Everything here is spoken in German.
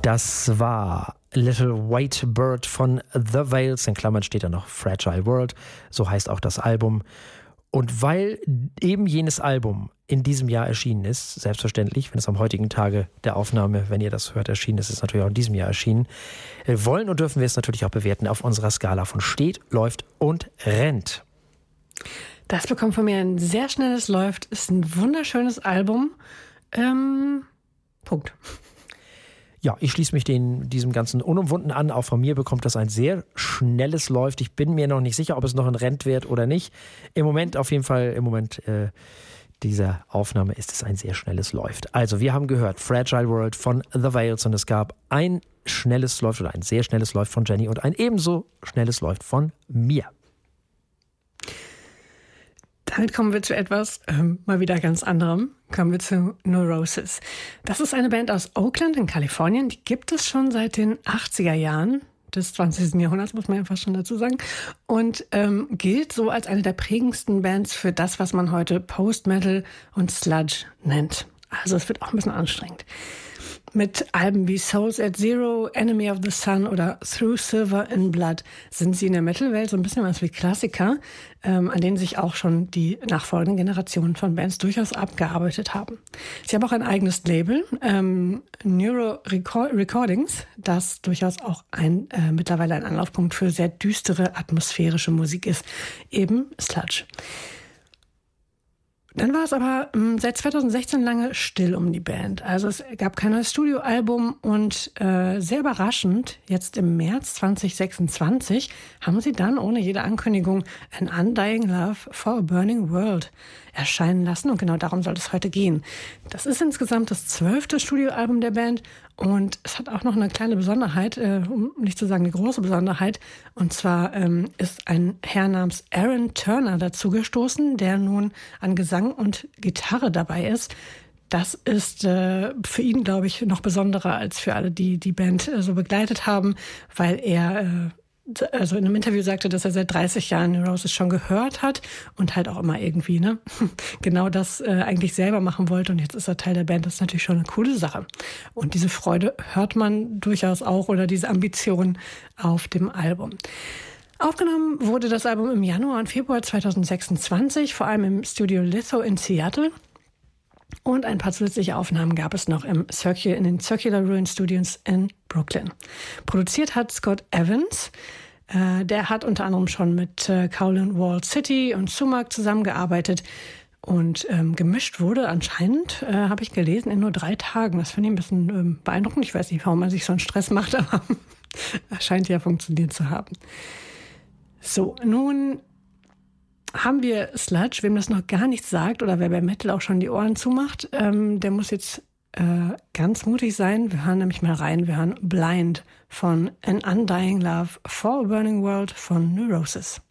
Das war Little White Bird von The Veils, in Klammern steht da noch Fragile World, so heißt auch das Album. Und weil eben jenes Album in diesem Jahr erschienen ist, selbstverständlich, wenn es am heutigen Tage der Aufnahme, wenn ihr das hört, erschienen ist, ist es natürlich auch in diesem Jahr erschienen, wollen und dürfen wir es natürlich auch bewerten auf unserer Skala von steht, läuft und rennt. Das bekommt von mir ein sehr schnelles Läuft, ist ein wunderschönes Album. Punkt. Ja, ich schließe mich diesem Ganzen unumwunden an. Auch von mir bekommt das ein sehr schnelles Läuft. Ich bin mir noch nicht sicher, ob es noch ein Rent wird oder nicht. Im Moment auf jeden Fall, dieser Aufnahme ist es ein sehr schnelles Läuft. Also wir haben gehört Fragile World von The Veils und es gab ein schnelles Läuft oder ein sehr schnelles Läuft von Jenny und ein ebenso schnelles Läuft von mir. Damit kommen wir zu etwas mal wieder ganz anderem. Kommen wir zu Neurosis. Das ist eine Band aus Oakland in Kalifornien. Die gibt es schon seit den 80er Jahren des 20. Jahrhunderts, muss man ja fast schon dazu sagen. Und gilt so als eine der prägendsten Bands für das, was man heute Post-Metal und Sludge nennt. Also es wird auch ein bisschen anstrengend. Mit Alben wie Souls at Zero, Enemy of the Sun oder Through Silver in Blood sind sie in der Metal-Welt so ein bisschen was wie Klassiker, an denen sich auch schon die nachfolgenden Generationen von Bands durchaus abgearbeitet haben. Sie haben auch ein eigenes Label, Neuro Recordings, das durchaus auch mittlerweile ein Anlaufpunkt für sehr düstere, atmosphärische Musik ist, eben Sludge. Dann war es aber seit 2016 lange still um die Band. Also es gab kein neues Studioalbum und sehr überraschend, jetzt im März 2026 haben sie dann ohne jede Ankündigung An Undying Love for a Burning World erscheinen lassen und genau darum soll es heute gehen. Das ist insgesamt das 12. Studioalbum der Band und es hat auch noch eine kleine Besonderheit, um nicht zu sagen eine große Besonderheit, und zwar ist ein Herr namens Aaron Turner dazugestoßen, der nun an Gesang und Gitarre dabei ist. Das ist für ihn, glaube ich, noch besonderer als für alle, die die Band so begleitet haben, weil er also in einem Interview sagte, dass er seit 30 Jahren Neurosis schon gehört hat und halt auch immer irgendwie genau das eigentlich selber machen wollte und jetzt ist er Teil der Band. Das ist natürlich schon eine coole Sache. Und diese Freude hört man durchaus auch oder diese Ambition auf dem Album. Aufgenommen wurde das Album im Januar und Februar 2026, vor allem im Studio Litho in Seattle. Und ein paar zusätzliche Aufnahmen gab es noch in den Circular Ruin Studios in Brooklyn. Produziert hat Scott Evans. Der hat unter anderem schon mit Kowloon Walled City und Sumac zusammengearbeitet. Und gemischt wurde anscheinend, habe ich gelesen, in nur 3 Tagen. Das finde ich ein bisschen beeindruckend. Ich weiß nicht, warum man sich so einen Stress macht, aber es scheint ja funktioniert zu haben. So, nun haben wir Sludge, wem das noch gar nichts sagt oder wer bei Metal auch schon die Ohren zumacht, der muss jetzt ganz mutig sein. Wir hören nämlich mal rein. Wir hören Blind von An Undying Love for a Burning World von Neurosis.